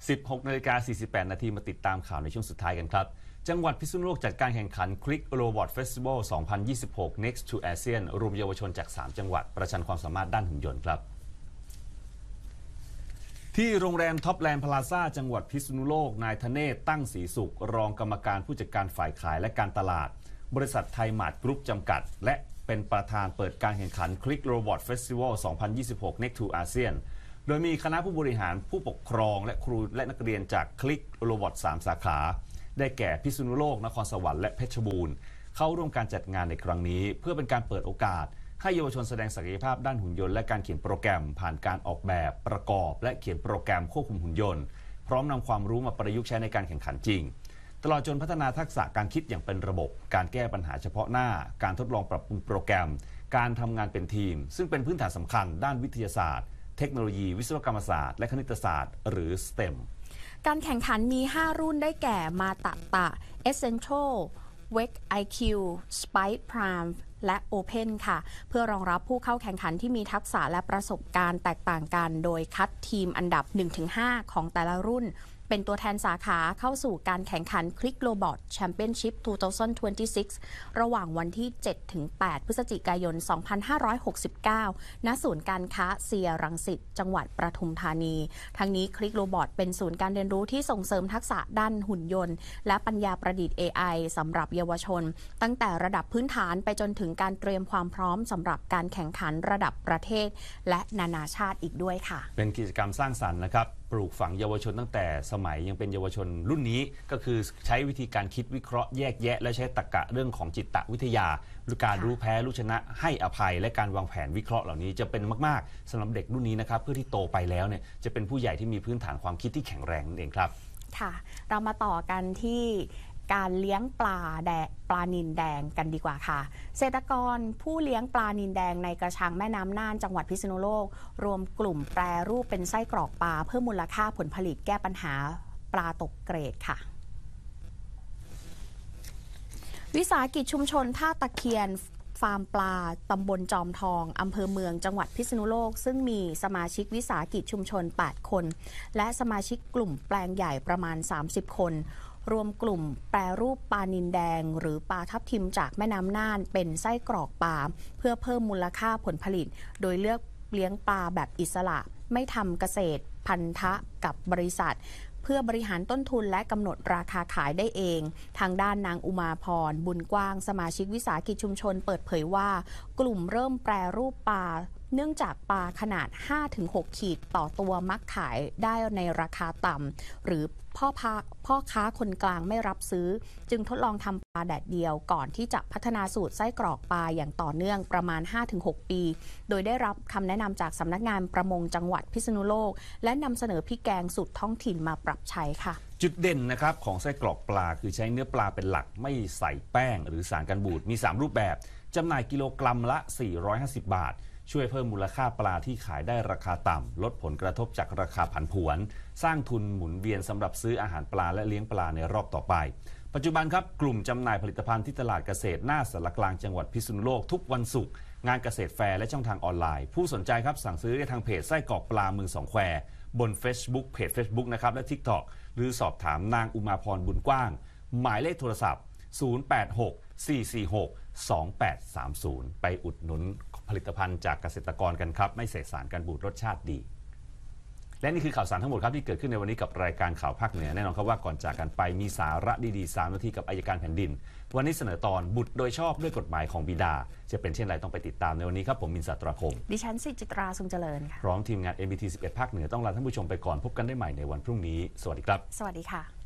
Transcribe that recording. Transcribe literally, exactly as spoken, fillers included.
สิบหกนาฬิกาสี่สิบแปดนาทีมาติดตามข่าวในช่วงสุดท้ายกันครับจังหวัดพิษณุโลกจัดการแข่งขัน Click Robot Festival สองพันยี่สิบหก Next to ASEAN รวมเยาวชนจากสามจังหวัดประชันความสามารถด้านหุ่นยนต์ครับที่โรงแรมท็อปแลนด์พลาซ่าจังหวัดพิษณุโลกนายธเนศตั้งศรีสุขรองกรรมการผู้จัดการฝ่ายขายและการตลาดบริษัทไทยมาร์ทกรุ๊ปจำกัดและเป็นประธานเปิดการแข่งขัน Click Robot Festival สองพันยี่สิบหก Next to ASEAN โดยมีคณะผู้บริหารผู้ปกครองและครูและนักเรียนจาก Click Robot สามสาขาได้แก่พิษณุโลกนครสวรรค์และเพชรบูรณ์เข้าร่วมการจัดงานในครั้งนี้เพื่อเป็นการเปิดโอกาสให้เยาวชนแสดงศักยภาพด้านหุ่นยนต์และการเขียนโปรแกรมผ่านการออกแบบประกอบและเขียนโปรแกรมควบคุมหุ่นยนต์พร้อมนำความรู้มาประยุกต์ใช้ในการแข่งขันจริงตลอดจนพัฒนาทักษะการคิดอย่างเป็นระบบการแก้ปัญหาเฉพาะหน้าการทดลองปรับปรุงโปรแกรมการทำงานเป็นทีมซึ่งเป็นพื้นฐานสำคัญด้านวิทยาศาสตร์เทคโนโลยีวิศวกรรมศาสตร์และคณิตศาสตร์หรือ สเต็มการแข่งขันมีห้ารุ่นได้แก่มาตะตะ Essential Wake ไอ คิว Spike Prime และ Open ค่ะเพื่อรองรับผู้เข้าแข่งขันที่มีทักษะและประสบการณ์แตกต่างกันโดยคัดทีมอันดับ หนึ่งถึงห้า ของแต่ละรุ่นเป็นตัวแทนสาขาเข้าสู่การแข่งขัน Click Robot Championship สองพันยี่สิบหก ระหว่างวันที่ เจ็ดถึงแปด พฤศจิกายน สองพันห้าร้อยหกสิบเก้า ณ ศูนย์การค้าเซียรังสิต จังหวัดปทุมธานี ทั้งนี้ Click Robot เป็นศูนย์การเรียนรู้ที่ส่งเสริมทักษะด้านหุ่นยนต์และปัญญาประดิษฐ์ เอ ไอ สำหรับเยาวชนตั้งแต่ระดับพื้นฐานไปจนถึงการเตรียมความพร้อมสำหรับการแข่งขันระดับประเทศและนานาชาติอีกด้วยค่ะเป็นกิจกรรมสร้างสรรค์นะครับปลูกฝังเยาวชนตั้งแต่สมัยยังเป็นเยาวชนรุ่นนี้ก็คือใช้วิธีการคิดวิเคราะห์แยกแยะและใช้ตรรกะเรื่องของจิตวิทยาหรือการรู้แพ้รู้ชนะให้อภัยและการวางแผนวิเคราะห์เหล่านี้จะเป็นมากๆสำหรับเด็กรุ่นนี้นะครับเพื่อที่โตไปแล้วเนี่ยจะเป็นผู้ใหญ่ที่มีพื้นฐานความคิดที่แข็งแรงนั่นเองครับค่ะเรามาต่อกันที่การเลี้ยงปลาแดงปลานิลแดงกันดีกว่าค่ะเกษตรกรผู้เลี้ยงปลานิลแดงในกระชังแม่น้ำน่านจังหวัดพิษณุโลกรวมกลุ่มแปรรูปเป็นไส้กรอกปลาเพิ่มมูลค่าผลผลิตแก้ปัญหาปลาตกเกรดค่ะวิสาหกิจชุมชนท่าตะเคียนฟาร์มปลาตำบลจอมทองอำเภอเมืองจังหวัดพิษณุโลกซึ่งมีสมาชิกวิสาหกิจชุมชนแปดคนและสมาชิกกลุ่มแปลงใหญ่ประมาณสามสิบคนรวมกลุ่มแปรรูปปลานิลแดงหรือปลาทับทิมจากแม่น้ำน่านเป็นไส้กรอกปลาเพื่อเพิ่มมูลค่าผลผลิตโดยเลือกเลี้ยงปลาแบบอิสระไม่ทำเกษตรพันธะกับบริษัทเพื่อบริหารต้นทุนและกำหนดราคาขายได้เองทางด้านนางอุมาพรบุญกว้างสมาชิกวิสาหกิจชุมชนเปิดเผยว่ากลุ่มเริ่มแปรรูปปลาเนื่องจากปลาขนาด ห้าถึงหก ขีดต่อตัวมักขายได้ในราคาต่ำหรือพ่อพ่อค้าคนกลางไม่รับซื้อจึงทดลองทำปลาแดดเดียวก่อนที่จะพัฒนาสูตรไส้กรอกปลาอย่างต่อเนื่องประมาณ ห้าถึงหก ปีโดยได้รับคำแนะนำจากสำนักงานประมงจังหวัดพิษณุโลกและนำเสนอพริกแกงสูตรท้องถิ่นมาปรับใช้ค่ะจุดเด่นนะครับของไส้กรอกปลาคือใช้เนื้อปลาเป็นหลักไม่ใส่แป้งหรือสารกันบูดมีสามรูปแบบจำหน่ายกิโลกรัมละสี่ร้อยห้าสิบบาทช่วยเพิ่มมูลค่าปลาที่ขายได้ราคาต่ำลดผลกระทบจากราคาผันผวนสร้างทุนหมุนเวียนสำหรับซื้ออาหารปลาและเลี้ยงปลาในรอบต่อไปปัจจุบันครับกลุ่มจำหน่ายผลิตภัณฑ์ที่ตลาดเกษตรหน้าสารกลางจังหวัดพิษณุโลกทุกวันศุกร์งานเกษตรแฟร์และช่องทางออนไลน์ผู้สนใจครับสั่งซื้อได้ทางเพจไส้กรอกปลาเมืองสองแควบน Facebook เพจ Facebook นะครับและ TikTok หรือสอบถามนางอุมาพรบุญกว้างหมายเลขโทรศัพท์ศูนย์ แปด หก สี่ สี่ หก สอง แปด สาม ศูนย์ไปอุดหนุนผลิตภัณฑ์จากเกษตรกรกันครับไม่ใส่สารกันบูดรสชาติดีและนี่คือข่าวสารทั้งหมดครับที่เกิดขึ้นในวันนี้กับรายการข่าวภาคเหนือแน่นอนครับว่าก่อนจากกันไปมีสาระดีๆสามนาทีกับอัยการแผ่นดินวันนี้เสนอตอนบุตรโดยชอบด้วยกฎหมายของบิดาจะเป็นเช่นไรต้องไปติดตามในวันนี้ครับผมมินทร์ สัตราคมดิฉันสิจิตราทรงเจริญค่ะพร้อมทีมงาน เอ็ม บี ที สิบเอ็ด ภาคเหนือต้องลาท่านผู้ชมไปก่อนพบกันได้ใหม่ในวันพรุ่งนี้สวัสดีครับสวัสดีค่ะ